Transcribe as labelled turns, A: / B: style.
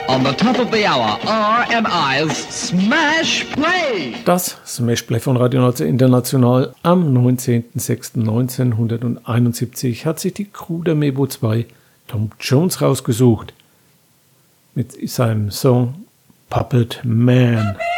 A: On the top of the hour, RMI's Smash Play.
B: Das Smash Play von Radio Nazi International am 19.06.1971 hat sich die Crew der Mebo 2 Tom Jones rausgesucht mit seinem Song Puppet Man.